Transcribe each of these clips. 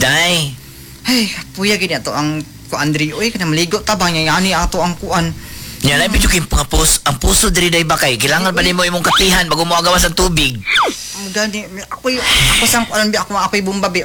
Day. Hey, puya gini ato ang kuan diri. Uy, kana maligo tabang niya ani ato ang kuan. Nya na medyo king ang puso diri day ba kay kailangan ba nimo imong katihan bago mo agawas ang tubig. Ang gani ako sang kuan bi ako'y bumbabi.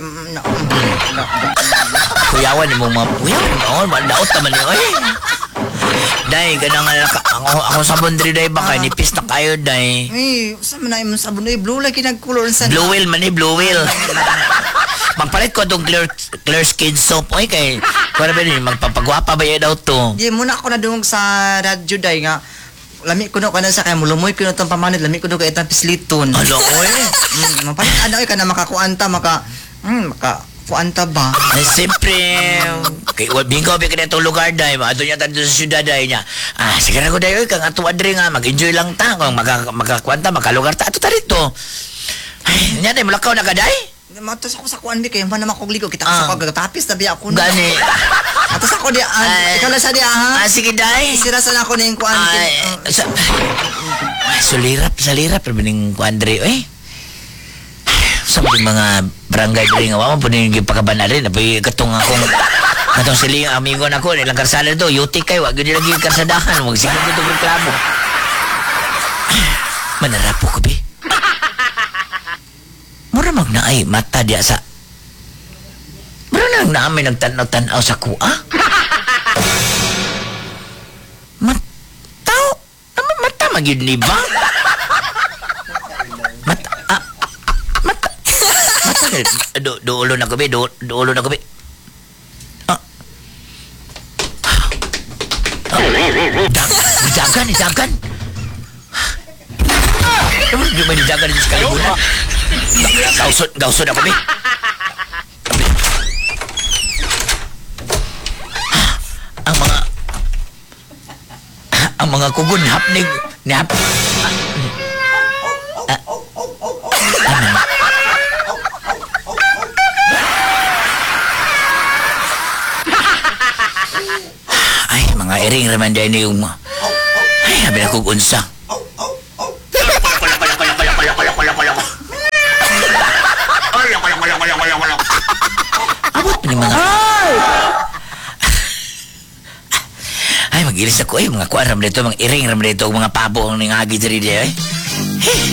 Kuyawan imong mga kuyawan mo daot naman ni oy. Day ganang ako sabon diri day ba kay nipis na kayo day. Sa man na imong sabon blue lagi nagkulor sa. Blue whale man ni blue whale. Magpalit ko tong clear skin soap oy kay para ba ni magpapagwapa ba daw to. Di muna ako nadungog sa radyo day nga lami ko no kana sa kay mulumoy ko no tong pamanid lami ko no kay itang pisliton. Alo oy. Mapalit ana ka na makakuanta maka kuanta ba? Ay siyempre kay bingo ba kaya itong lugar day ato niya tanto sa syudad day niya. Siguro ko day oy kang ato adre nga mag-enjoy lang ta kung makakuanta makalugar ta ato ta rito. Ay nya day mulakaw na kaday. Matos ako sa kuan bi kay man naman kog ligo kita sa pagtapis na biya ako. Gani. Atos ako di ikaw lang sa di ha. Sige day. Sirasan ako ning kuan. Salirap pero ning kuan dre oy. Sa mga barangay dre nga wa mo puning gipakabanalin apoy katong siling amigo nako nilang karsada do yutik kay wa gyud lagi karsadahan wag sige dito reklamo. Manarapo ko bi. Mura magnaay mata diya sa mura nang namin nagtanaw-tanaw sa kuha. Mata magyud ni ba? Mata duulo na ko bi duulo na ko bi. Dijagan. Di ba dijagan dito sa kalibunan? Gausod ako, bi. Ang mga kugon hapnig ni ay, mga iring raman dyan yung ay, habi na kong unsa. Abot ni mga ay, mag-iris ako mga kuwan ram dito, mga iring ram dito, mga pabo ang nangagi diri dito